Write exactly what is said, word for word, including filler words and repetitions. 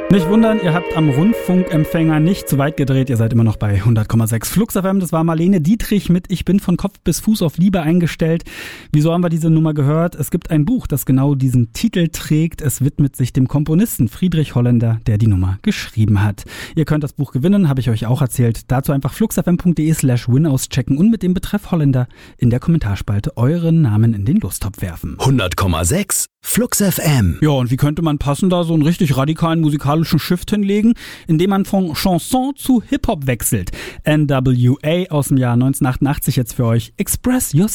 Nicht wundern, ihr habt am Rundfunkempfänger nicht zu weit gedreht, ihr seid immer noch bei hundert Komma sechs Flux F M. Das war Marlene Dietrich mit Ich bin von Kopf bis Fuß auf Liebe eingestellt. Wieso haben wir diese Nummer gehört? Es gibt ein Buch, das genau diesen Titel trägt. Es widmet sich dem Komponisten Friedrich Holländer, der die Nummer geschrieben hat. Ihr könnt das Buch gewinnen, habe ich euch auch erzählt. Dazu einfach fluxfm.de slash win auschecken und mit dem Betreff Holländer in der Kommentarspalte euren Namen in den Lostopf werfen. hundert Komma sechs Flux F M. Ja, und wie könnte man passender so einen richtig radikalen musikalischen Shift hinlegen, indem man von Chanson zu Hip-Hop wechselt? N W A aus dem Jahr neunzehnhundertachtundachtzig jetzt für euch. Express Yourself.